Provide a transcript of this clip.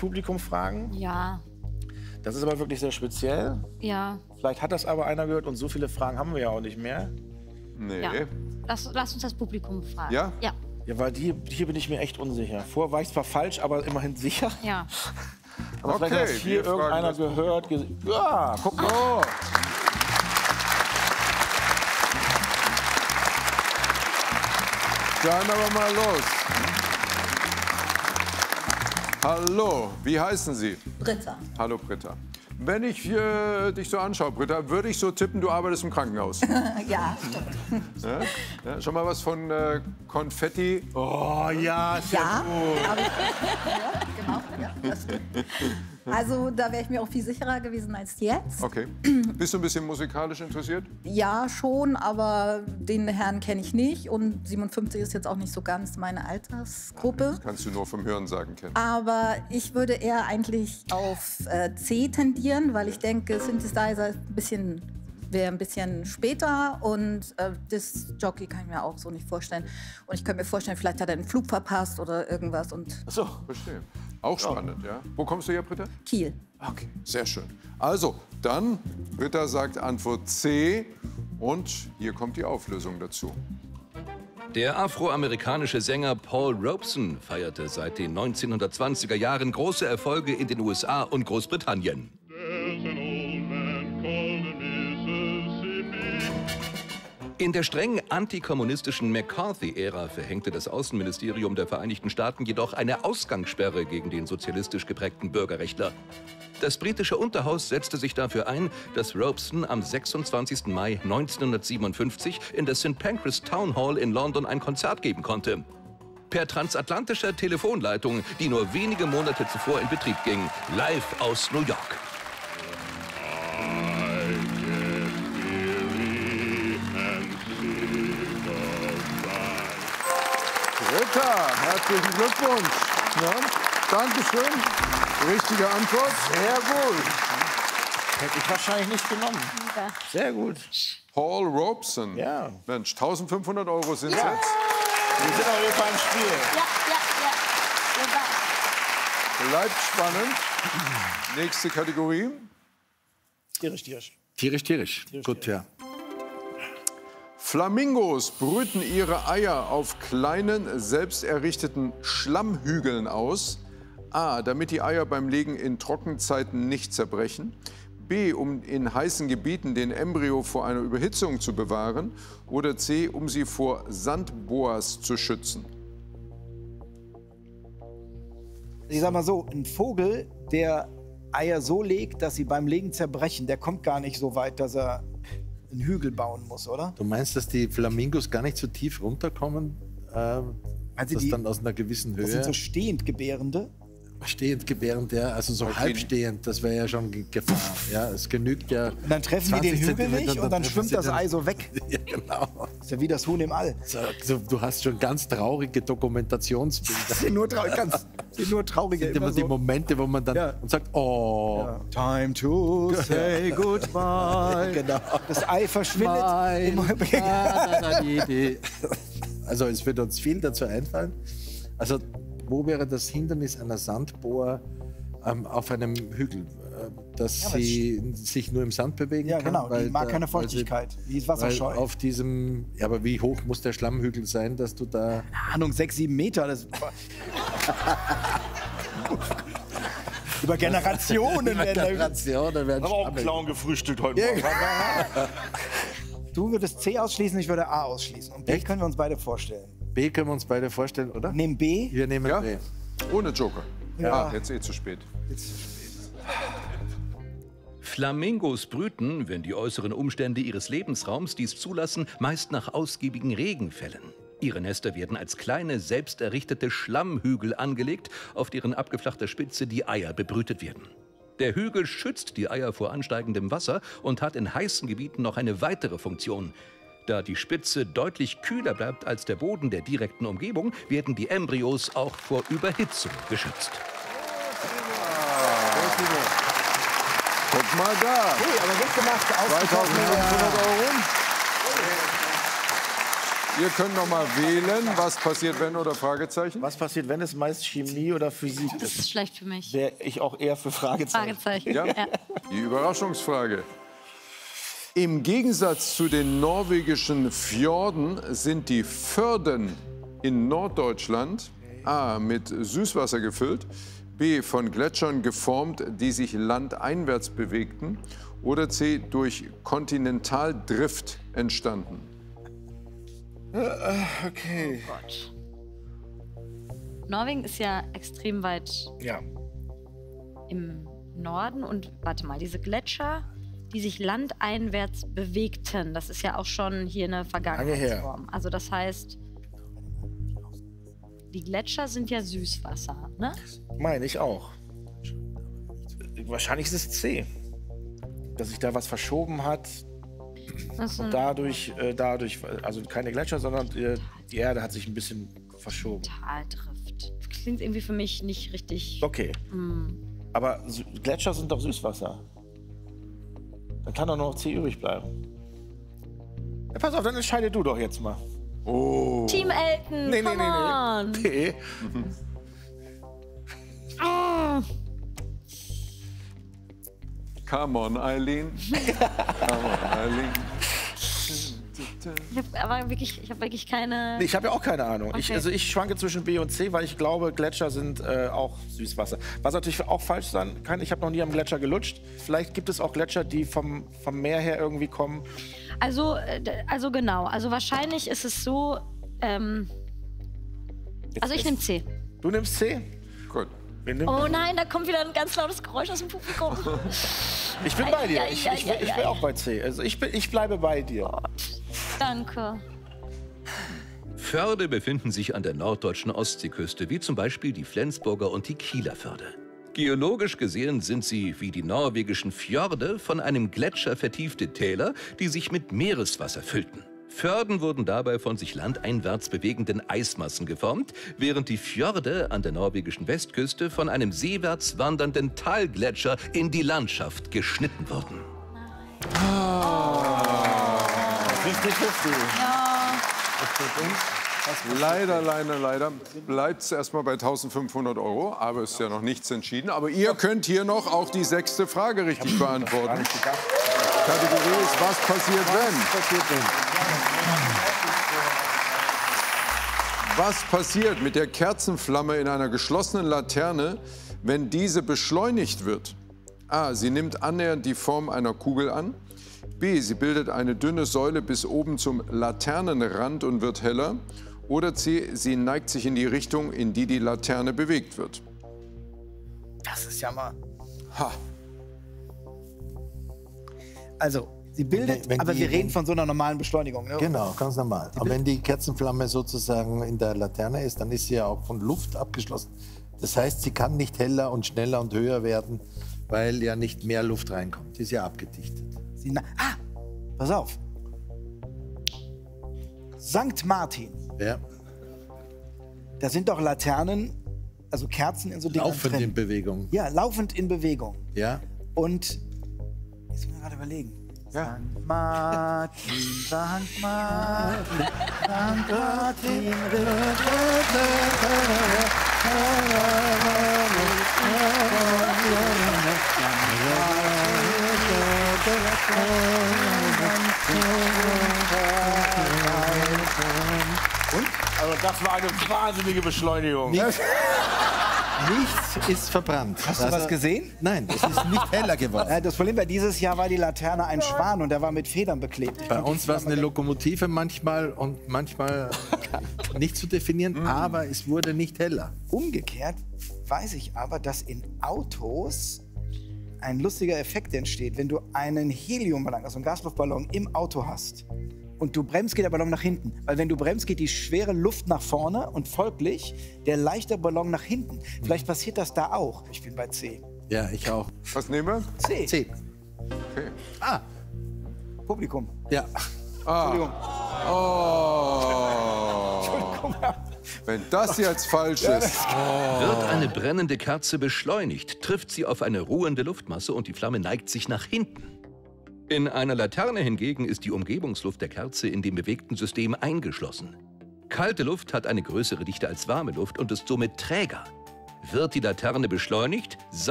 Publikum fragen? Ja. Das ist aber wirklich sehr speziell. Ja. Vielleicht hat das aber einer gehört und so viele Fragen haben wir ja auch nicht mehr. Nee. Ja. Lass uns das Publikum fragen. Ja? Ja. Ja, weil hier bin ich mir echt unsicher. Vorher war ich zwar falsch, aber immerhin sicher. Ja. Aber vielleicht hat es hier wir fragen irgendeiner das gehört. Ja, guck mal. Oh. Dann aber mal los. Hallo, wie heißen Sie? Britta. Hallo Britta. Wenn ich dich so anschaue, Britta, würde ich so tippen, du arbeitest im Krankenhaus. Ja, stimmt. Ja? Ja, schon mal was von Konfetti? Oh ja, ist Ja, gut. hab ich, ja, genau. Ja, das stimmt. Also da wäre ich mir auch viel sicherer gewesen als jetzt. Okay. Bist du ein bisschen musikalisch interessiert? Ja, schon, aber den Herrn kenne ich nicht. Und 57 ist jetzt auch nicht so ganz meine Altersgruppe. Das kannst du nur vom Hörensagen kennen. Aber ich würde eher eigentlich auf C tendieren, weil ich denke, Synthesizer wäre ein bisschen später und das Jockey kann ich mir auch so nicht vorstellen. Und ich könnte mir vorstellen, vielleicht hat er einen Flug verpasst oder irgendwas. Und Ach so, verstehe. Auch spannend, ja. Wo kommst du her, Britta? Kiel. Okay, sehr schön. Also, dann, Britta sagt Antwort C und hier kommt die Auflösung dazu. Der afroamerikanische Sänger Paul Robeson feierte seit den 1920er Jahren große Erfolge in den USA und Großbritannien. In der streng antikommunistischen McCarthy-Ära verhängte das Außenministerium der Vereinigten Staaten jedoch eine Ausgangssperre gegen den sozialistisch geprägten Bürgerrechtler. Das britische Unterhaus setzte sich dafür ein, dass Robeson am 26. Mai 1957 in der St. Pancras Town Hall in London ein Konzert geben konnte. Per transatlantischer Telefonleitung, die nur wenige Monate zuvor in Betrieb ging, live aus New York. Britta, herzlichen Glückwunsch. Ja, Dankeschön. Richtige Antwort. Sehr gut. Hätte ich wahrscheinlich nicht genommen. Sehr gut. Paul Robeson. Ja. Mensch, 1500 € sind Ja. jetzt. Wir sind auf jeden Fall im Spiel. Ja. Bleibt spannend. Nächste Kategorie. Tierisch. Tierisch. Gut, ja. Flamingos brüten ihre Eier auf kleinen, selbst errichteten Schlammhügeln aus. A, damit die Eier beim Legen in Trockenzeiten nicht zerbrechen. B, um in heißen Gebieten den Embryo vor einer Überhitzung zu bewahren. Oder C, um sie vor Sandboas zu schützen. Ich sag mal so, ein Vogel, der Eier so legt, dass sie beim Legen zerbrechen, der kommt gar nicht so weit, dass er einen Hügel bauen muss, oder? Du meinst, dass die Flamingos gar nicht so tief runterkommen? Also das dann aus einer gewissen Höhe? Das sind so stehend Gebärende. Stehend gebärend, ja, also so halbstehend, das wäre ja schon Gefahr. Ja, es genügt ja. Und dann treffen die den Hügel nicht und dann schwimmt das Ei so weg. Ja, genau. Das ist ja wie das Huhn im All. So, du hast schon ganz traurige Dokumentationsbilder. Das sind nur traurige. Das sind immer die Momente, wo man dann und sagt, oh. Ja. Time to say goodbye. Genau. Das Ei verschwindet. Also es wird uns viel dazu einfallen. Also wo wäre das Hindernis einer Sandbohr auf einem Hügel? Dass sie sich nur im Sand bewegen kann? Ja, genau. Die mag keine weil Feuchtigkeit. Die ist wasserscheu. Auf diesem, ja, aber wie hoch muss der Schlammhügel sein, dass du da... Keine Ahnung, 6, 7 Meter. Das über Generationen werden Aber auch einen Clown gefrühstückt heute Morgen. Du würdest C ausschließen, ich würde A ausschließen. Und B können wir uns beide vorstellen. B können wir uns beide vorstellen, oder? Nehmen B. Wir nehmen B. Ohne Joker. Ja. Jetzt zu spät. Flamingos brüten, wenn die äußeren Umstände ihres Lebensraums dies zulassen, meist nach ausgiebigen Regenfällen. Ihre Nester werden als kleine, selbst errichtete Schlammhügel angelegt, auf deren abgeflachter Spitze die Eier bebrütet werden. Der Hügel schützt die Eier vor ansteigendem Wasser und hat in heißen Gebieten noch eine weitere Funktion. Da die Spitze deutlich kühler bleibt als der Boden der direkten Umgebung, werden die Embryos auch vor Überhitzung geschützt. Guck mal da. Hey, aber gut gemacht. 2500 €. Ihr könnt noch mal wählen, was passiert, wenn oder Fragezeichen. Was passiert, wenn es meist Chemie oder Physik ist? Das ist schlecht für mich. Wäre ich auch eher für Fragezeichen. Fragezeichen. Ja? Ja. Die Überraschungsfrage. Im Gegensatz zu den norwegischen Fjorden sind die Förden in Norddeutschland A. mit Süßwasser gefüllt, B. von Gletschern geformt, die sich landeinwärts bewegten, oder C. durch Kontinentaldrift entstanden. Okay. Oh Gott. Norwegen ist ja extrem weit Ja. im Norden und warte mal, diese Gletscher, die sich landeinwärts bewegten, das ist ja auch schon hier eine Vergangenheitsform. Also das heißt, die Gletscher sind ja Süßwasser, ne? Meine ich auch. Wahrscheinlich ist es C. Dass sich da was verschoben hat. Das ist Und dadurch, also keine Gletscher, sondern die Erde hat sich ein bisschen verschoben. Totaldrift. Das klingt irgendwie für mich nicht richtig. Okay. Aber Gletscher sind doch Süßwasser. Dann kann doch nur noch C übrig bleiben. Ja, pass auf, dann entscheide du doch jetzt mal. Oh. Team Elton, Nee. come on. B. Come on, Eileen. Come on, Eileen. Ich habe wirklich keine. Nee, ich habe ja auch keine Ahnung. Okay. Ich schwanke zwischen B und C, weil ich glaube, Gletscher sind auch Süßwasser. Was natürlich auch falsch sein kann, ich habe noch nie am Gletscher gelutscht. Vielleicht gibt es auch Gletscher, die vom Meer her irgendwie kommen. Also genau. Also wahrscheinlich ist es so. Also ich nehme C. Du nimmst C? Gut. Wen nimmt- Oh nein, da kommt wieder ein ganz lautes Geräusch aus dem Publikum. Ich bin bei dir. Ei, Ich ei, ei, ei, wäre ei. auch bei C. Also ich bleibe bei dir. Danke. Förde befinden sich an der norddeutschen Ostseeküste, wie zum Beispiel die Flensburger und die Kieler Förde. Geologisch gesehen sind sie, wie die norwegischen Fjorde, von einem Gletscher vertiefte Täler, die sich mit Meereswasser füllten. Förden wurden dabei von sich landeinwärts bewegenden Eismassen geformt, während die Fjorde an der norwegischen Westküste von einem seewärts wandernden Talgletscher in die Landschaft geschnitten wurden. 50-50. Leider bleibt es erstmal bei 1.500 €, aber es ist ja noch nichts entschieden. Aber ihr könnt hier noch auch die 6. Frage richtig beantworten. Kategorie ist, was passiert, wenn? Was passiert mit der Kerzenflamme in einer geschlossenen Laterne, wenn diese beschleunigt wird? A. Sie nimmt annähernd die Form einer Kugel an. B. Sie bildet eine dünne Säule bis oben zum Laternenrand und wird heller. Oder C. Sie neigt sich in die Richtung, in die die Laterne bewegt wird. Das ist ja mal. Ha. Also, sie bildet, Wenn aber die- wir reden von so einer normalen Beschleunigung. Ne? Genau, ganz normal. Aber wenn die Kerzenflamme sozusagen in der Laterne ist, dann ist sie ja auch von Luft abgeschlossen. Das heißt, sie kann nicht heller und schneller und höher werden, weil ja nicht mehr Luft reinkommt. Sie ist ja abgedichtet. Pass auf. Sankt Martin, Ja. da sind doch Laternen, also Kerzen in so Dingern Laufend in drin. Bewegung. Ja, laufend in Bewegung. Ja. Und jetzt muss ich gerade überlegen. Sankt Martin, Sankt Martin, Sankt Martin. Also das war eine wahnsinnige Beschleunigung. Nichts ist verbrannt. Hast du was gesehen? Nein, es ist nicht heller geworden. Ja, das Problem war, dieses Jahr war die Laterne ein Schwan und der war mit Federn beklebt. Ich Bei konnte uns die war es Flamme eine Lokomotive manchmal und manchmal nicht zu definieren, aber es wurde nicht heller. Umgekehrt weiß ich aber, dass in Autos ein lustiger Effekt entsteht. Wenn du einen Heliumballon, also einen Gasluftballon im Auto hast und du bremst, geht der Ballon nach hinten. Weil wenn du bremst, geht die schwere Luft nach vorne und folglich der leichte Ballon nach hinten. Vielleicht passiert das da auch. Ich bin bei C. Ja, ich auch. Was nehmen wir? C. C. Okay. Publikum. Ja. Entschuldigung. Oh. Wenn das jetzt falsch ist. Wird eine brennende Kerze beschleunigt, trifft sie auf eine ruhende Luftmasse und die Flamme neigt sich nach hinten. In einer Laterne hingegen ist die Umgebungsluft der Kerze in dem bewegten System eingeschlossen. Kalte Luft hat eine größere Dichte als warme Luft und ist somit träger. Wird die Laterne beschleunigt,